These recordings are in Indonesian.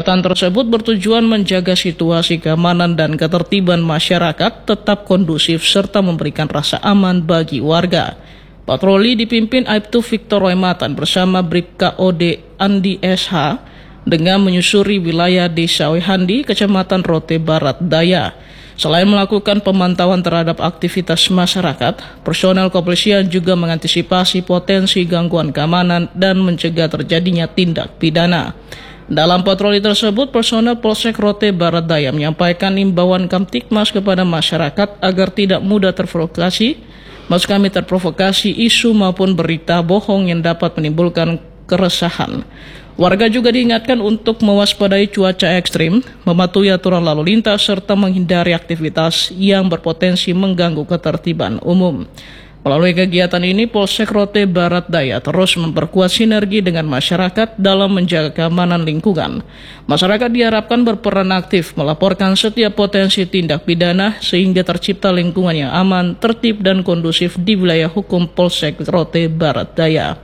Kegiatan tersebut bertujuan menjaga situasi keamanan dan ketertiban masyarakat tetap kondusif serta memberikan rasa aman bagi warga. Patroli dipimpin Aibtu Victor Roymatan bersama Bribka OD Andi SH dengan menyusuri wilayah Desa Wehandi, Kecamatan Rote Barat Daya. Selain melakukan pemantauan terhadap aktivitas masyarakat, personel kepolisian juga mengantisipasi potensi gangguan keamanan dan mencegah terjadinya tindak pidana. Dalam patroli tersebut, personel Polsek Rote Barat Daya menyampaikan imbauan Kamtibmas kepada masyarakat agar tidak mudah terprovokasi isu maupun berita bohong yang dapat menimbulkan keresahan. Warga juga diingatkan untuk mewaspadai cuaca ekstrim, mematuhi aturan lalu lintas, serta menghindari aktivitas yang berpotensi mengganggu ketertiban umum. Melalui kegiatan ini, Polsek Rote Barat Daya terus memperkuat sinergi dengan masyarakat dalam menjaga keamanan lingkungan. Masyarakat diharapkan berperan aktif melaporkan setiap potensi tindak pidana sehingga tercipta lingkungan yang aman, tertib, dan kondusif di wilayah hukum Polsek Rote Barat Daya.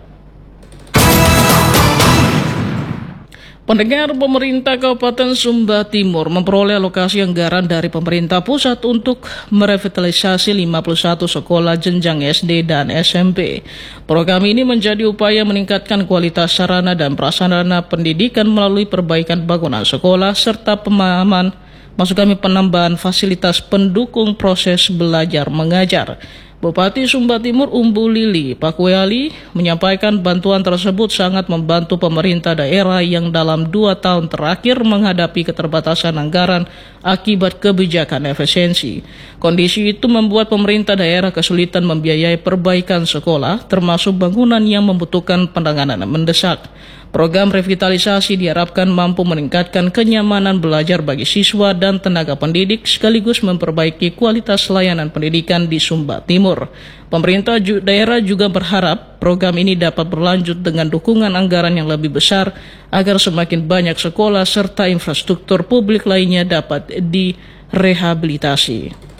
Pendengar, pemerintah Kabupaten Sumba Timur memperoleh alokasi anggaran dari pemerintah pusat untuk merevitalisasi 51 sekolah jenjang SD dan SMP. Program ini menjadi upaya meningkatkan kualitas sarana dan prasarana pendidikan melalui perbaikan bangunan sekolah serta penambahan fasilitas pendukung proses belajar mengajar. Bupati Sumba Timur Umbu Lili Pakweali menyampaikan bantuan tersebut sangat membantu pemerintah daerah yang dalam 2 tahun terakhir menghadapi keterbatasan anggaran akibat kebijakan efisiensi. Kondisi itu membuat pemerintah daerah kesulitan membiayai perbaikan sekolah, termasuk bangunan yang membutuhkan penanganan mendesak. Program revitalisasi diharapkan mampu meningkatkan kenyamanan belajar bagi siswa dan tenaga pendidik sekaligus memperbaiki kualitas layanan pendidikan di Sumba Timur. Pemerintah daerah juga berharap program ini dapat berlanjut dengan dukungan anggaran yang lebih besar agar semakin banyak sekolah serta infrastruktur publik lainnya dapat direhabilitasi.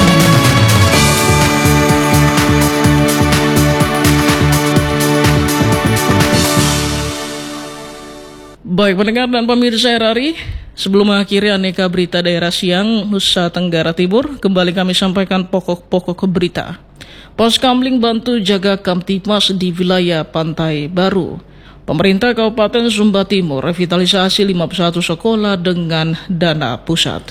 Baik pendengar dan pemirsa RRI, sebelum mengakhiri aneka berita daerah siang Nusa Tenggara Timur, kembali kami sampaikan pokok-pokok berita. Poskamling bantu jaga Kamtibmas di wilayah Pantai Baru. Pemerintah Kabupaten Sumba Timur revitalisasi 51 sekolah dengan dana pusat.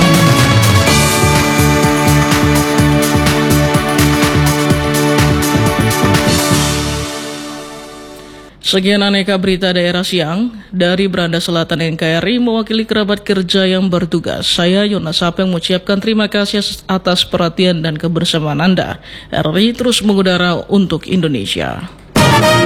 Sekian aneka berita daerah siang dari Beranda Selatan NKRI mewakili kerabat kerja yang bertugas. Saya Yonas Sapeng mengucapkan terima kasih atas perhatian dan kebersamaan Anda. RRI terus mengudara untuk Indonesia.